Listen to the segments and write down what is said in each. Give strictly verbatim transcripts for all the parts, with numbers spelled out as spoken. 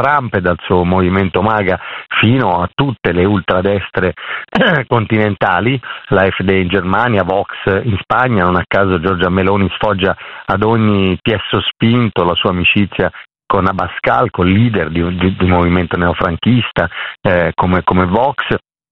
Trump e dal suo movimento MAGA fino a tutte le ultradestre eh, continentali, l'A F D in Germania, Vox in Spagna. Non a caso Giorgia Meloni sfoggia ad ogni piesso spinto la sua amicizia con Abascal, con leader di un movimento neofranchista eh, come, come Vox,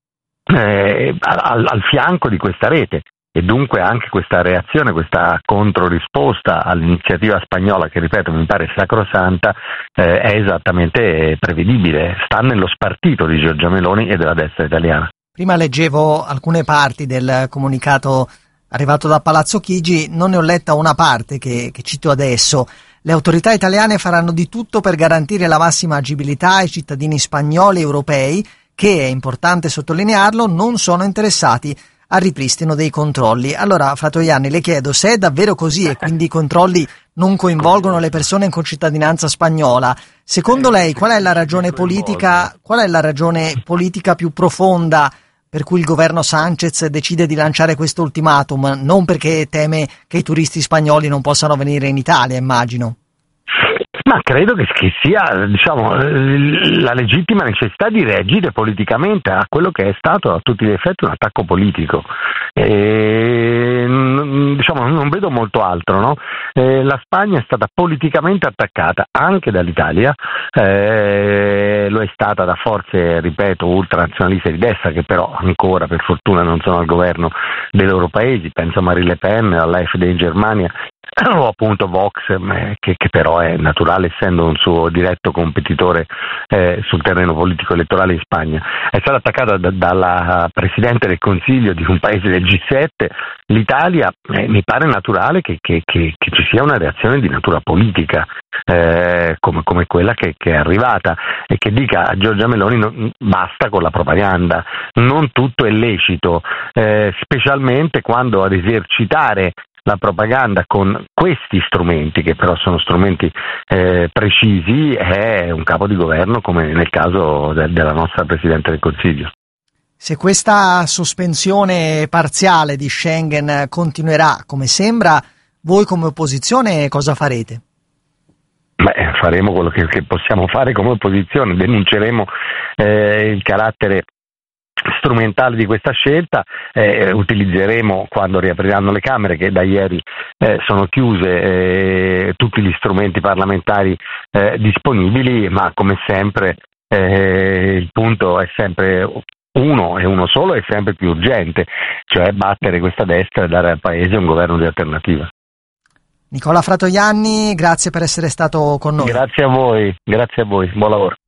eh, al, al fianco di questa rete. E dunque anche questa reazione, questa controrisposta all'iniziativa spagnola, che ripeto mi pare sacrosanta, eh, è esattamente prevedibile, sta nello spartito di Giorgia Meloni e della destra italiana. Prima leggevo alcune parti del comunicato arrivato da Palazzo Chigi, non ne ho letta una parte che, che cito adesso. Le autorità italiane faranno di tutto per garantire la massima agibilità ai cittadini spagnoli e europei che, è importante sottolinearlo, non sono interessati al ripristino dei controlli. Allora, Fratoianni, le chiedo se è davvero così e quindi i controlli non coinvolgono le persone con cittadinanza spagnola. Secondo lei qual è la ragione politica, qual è la ragione politica più profonda per cui il governo Sánchez decide di lanciare questo ultimatum? Non perché teme che i turisti spagnoli non possano venire in Italia, immagino. Ma credo che, che sia, diciamo, la legittima necessità di reagire politicamente a quello che è stato a tutti gli effetti un attacco politico. E, diciamo, non vedo molto altro, no? Eh, la Spagna è stata politicamente attaccata anche dall'Italia, eh, lo è stata da forze, ripeto, ultranazionaliste di destra, che però ancora per fortuna non sono al governo dei loro paesi, penso a Marine Le Pen, all'A F D in Germania, o appunto Vox, che, che però è naturale essendo un suo diretto competitore eh, sul terreno politico elettorale in Spagna. È stata attaccata da, dalla Presidente del Consiglio di un paese del G sette, l'Italia. Eh, mi pare naturale che, che, che, che ci sia una reazione di natura politica eh, come, come quella che, che è arrivata, e che dica a Giorgia Meloni non, basta con la propaganda, non tutto è lecito, eh, specialmente quando ad esercitare la propaganda con questi strumenti, che però sono strumenti eh, precisi, è un capo di governo come nel caso de- della nostra Presidente del Consiglio. Se questa sospensione parziale di Schengen continuerà come sembra, voi come opposizione cosa farete? Beh, faremo quello che, che possiamo fare come opposizione, denunceremo eh, il carattere strumentale di questa scelta, eh, utilizzeremo quando riapriranno le Camere, che da ieri eh, sono chiuse, eh, tutti gli strumenti parlamentari eh, disponibili, ma come sempre eh, il punto è sempre uno e uno solo, è sempre più urgente, cioè battere questa destra e dare al Paese un governo di alternativa. Nicola Fratoianni, grazie per essere stato con noi. Grazie a voi, grazie a voi, buon lavoro.